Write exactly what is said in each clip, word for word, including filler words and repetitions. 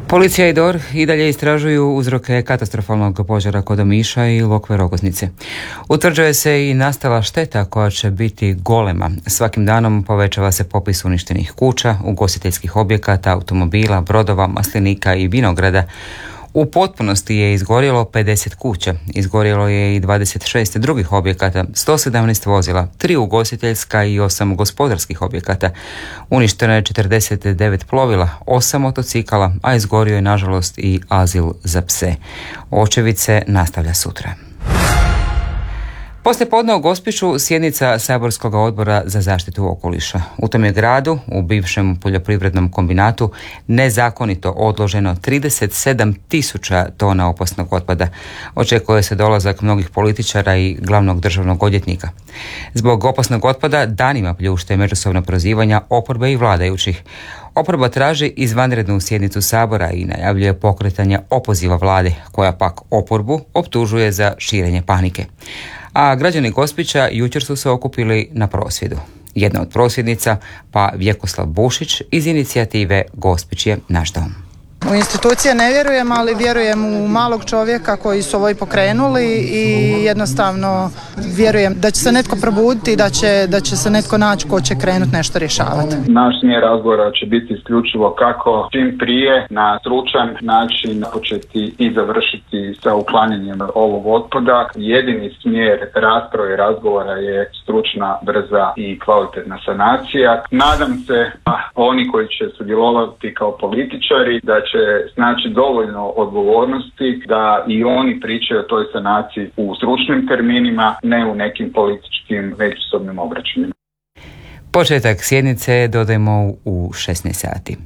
Policija i D O R H i dalje istražuju uzroke katastrofalnog požara kod Omiša i Lokve Rogoznice. Utvrđuje se i nastala šteta koja će biti golema. Svakim danom povećava se popis uništenih kuća, ugostiteljskih objekata, automobila, brodova, maslinika i vinograda. U potpunosti je izgorjelo pedeset kuća, izgorjelo je i dvadeset šest drugih objekata, sto sedamnaest vozila, tri ugostiteljska i osam gospodarskih objekata. Uništeno je četrdeset devet plovila, osam motocikala, a izgorio je nažalost i azil za pse. Očevice nastavlja sutra. Poslije podne u Gospiću sjednica Saborskog odbora za zaštitu okoliša. U tom je gradu, u bivšem poljoprivrednom kombinatu, nezakonito odloženo trideset sedam tisuća tona opasnog otpada. Očekuje se dolazak mnogih političara i glavnog državnog odvjetnika. Zbog opasnog otpada danima pljušte međusobna prozivanja oporbe i vladajućih. Oporba traži izvanrednu sjednicu Sabora i najavljuje pokretanje opoziva vlade, koja pak oporbu optužuje za širenje panike. A građani Gospića jučer su se okupili na prosvjedu. Jedna od prosvjednica, pa Vjekoslav Bušić iz inicijative Gospić je naš dom. U institucije ne vjerujem, ali vjerujem u malog čovjeka koji su ovo i pokrenuli i jednostavno vjerujem da će se netko probuditi i da će, da će se netko naći ko će krenuti nešto rješavati. Naš smjer razgovora će biti isključivo kako čim prije na stručan način početi i završiti sa uklanjanjem ovog otpada. Jedini smjer rasprave i razgovora je stručna, brza i kvalitetna sanacija. Nadam se da oni koji će sudjelovati kao političari da će znači dovoljno odgovornosti da i oni pričaju o toj sanaciji u stručnim terminima, ne u nekim političkim međusobnim obračunima. Početak sjednice dodajmo u šesnaest sati.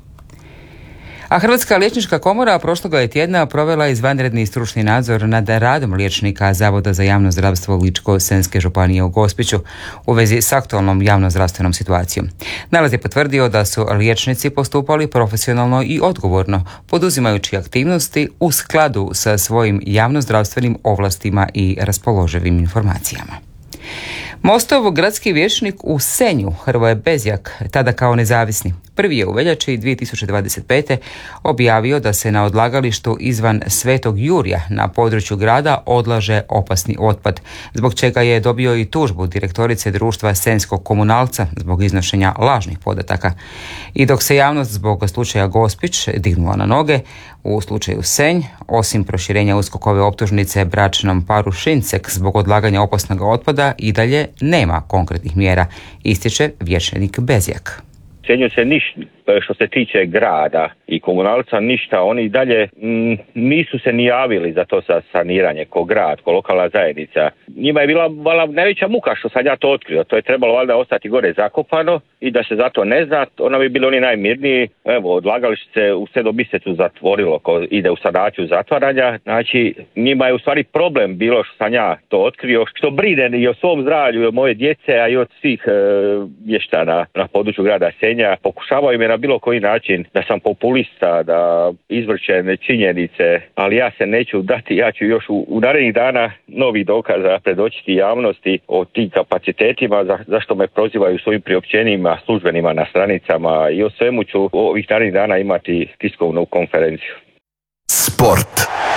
A Hrvatska liječnička komora prošloga je tjedna provela izvanredni stručni nadzor nad radom liječnika Zavoda za javno zdravstvo Ličko-senjske županije u Gospiću u vezi s aktualnom javnozdravstvenom situacijom. Nalaz je potvrdio da su liječnici postupali profesionalno i odgovorno, poduzimajući aktivnosti u skladu sa svojim javnozdravstvenim ovlastima i raspoloživim informacijama. Mostov gradski vijećnik u Senju, Hrvoje Bezjak, tada kao nezavisni, prvi je u veljači dvije tisuće dvadeset pete objavio da se na odlagalištu izvan Svetog Jurja na području grada odlaže opasni otpad, zbog čega je dobio i tužbu direktorice društva Senjskog komunalca zbog iznošenja lažnih podataka. I dok se javnost zbog slučaja Gospić dignula na noge, u slučaju Senj, osim proširenja uskokove optužnice bračnom paru Šincek zbog odlaganja opasnog otpada, i dalje nema konkretnih mjera, ističe vijećnik Bezjak. Senju se ništa, što se tiče grada i komunalca, ništa, oni i dalje m, nisu se ni javili za to sa saniranje, ko grad, ko lokalna zajednica. Njima je bila vala, najveća muka što sam ja to otkrio, to je trebalo valjda ostati gore zakopano i da se za to ne zna, ona bi bili oni najmirniji. Evo, odlagalište se u sedmom mjesecu zatvorilo, ko ide u sanaciju zatvaranja, znači njima je u stvari problem bilo što sam ja to otkrio, što brine i o svom zdravlju, i o moje djece, a i od svih e, mještana na području grada Senja. Pokušavaju me na bilo koji način da sam populista, da izvrćem činjenice, ali ja se neću dati, ja ću još u, u narednih dana novih dokaza predočiti javnosti o tim kapacitetima, za, zašto me prozivaju svojim priopćenjima, službenima na stranicama, i o svemu ću ovih narednih dana imati tiskovnu konferenciju. Sport.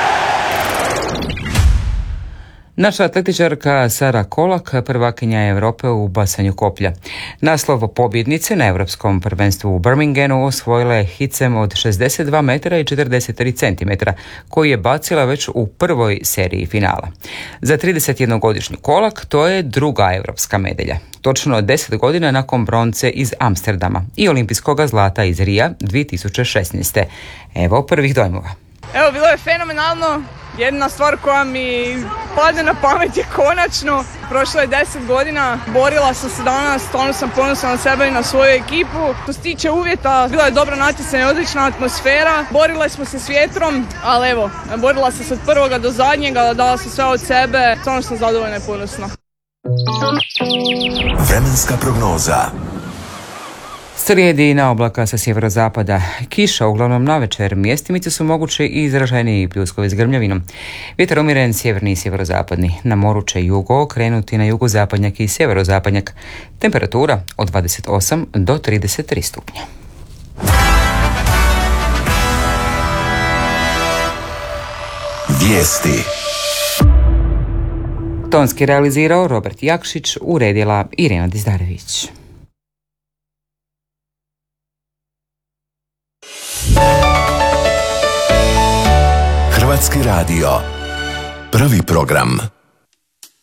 Naša atletičarka Sara Kolak prvakinja Europe u bacanju koplja. Naslov pobjednice na Europskom prvenstvu u Birminghamu osvojila je hicem od šezdeset dva metra i četrdeset tri centimetra, koji je bacila već u prvoj seriji finala. Za tridesetjednogodišnju Kolak to je druga europska medalja. Točno deset godina nakon bronce iz Amsterdama i olimpijskoga zlata iz Rija dvije tisuće šesnaeste. Evo prvih dojmova. Evo, bilo je fenomenalno. Jedna stvar koja mi padne na pamet je konačno, prošlo je deset godina, borila sam se danas, stvarno sam ponosna na sebe i na svoju ekipu. Što se tiče uvjeta, bila je dobro natjecanje, odlična atmosfera, borila smo se s vjetrom, ali evo, borila sam se od prvoga do zadnjega, dala sam sve od sebe, stvarno sam zadovoljna i ponosna. Vremenska prognoza. Srijedi na oblaka sa sjeverozapada. Kiša uglavnom navečer, mjestimice su moguće i izraženiji pljuskovi s grmljavinom. Vjetar umjeren sjeverni i sjeverozapadni. Na moru će jugo krenuti na jugozapadnjak i sjeverozapadnjak. Temperatura od dvadeset osam do trideset tri stupnja. Vijesti. Tonski realizirao Robert Jakšić, uredila Irena Dizdarević. Hrvatski radio. Prvi program.